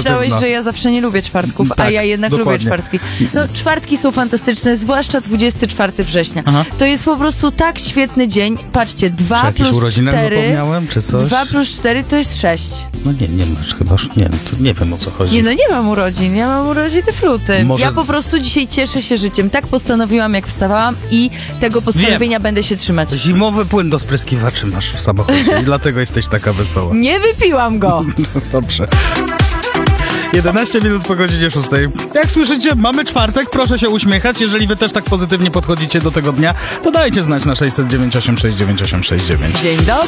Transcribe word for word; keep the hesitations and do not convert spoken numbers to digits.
myślałeś, pewna. że ja zawsze nie lubię czwartków, a Tak, ja jednak dokładnie. lubię czwartki. No, czwartki są fantastyczne, zwłaszcza dwudziestego czwartego września. Aha. To jest po prostu tak świetny dzień. Patrzcie, Czy dwa jakieś plus urodziny cztery. zapomniałem, czy coś? dwa plus cztery to jest sześć. No nie, nie masz chyba, nie, to nie wiem o co chodzi. Nie, no nie mam urodzin, ja mam urodziny fluty. Może- Ja po prostu dzisiaj cieszę się życiem. Tak postanowiłam, jak wstawałam i tego postanowienia będę się trzymać. Zimowy płyn do spryskiwaczy masz w samochodzie i dlatego jesteś taka wesoła. Nie wypiłam go. Dobrze. jedenaście minut po godzinie szóstej. Jak słyszycie, mamy czwartek, proszę się uśmiechać. Jeżeli wy też tak pozytywnie podchodzicie do tego dnia, to dajcie znać na sześćset dziewięć osiem sześć dziewięć osiem sześć dziewięć. Dzień dobry.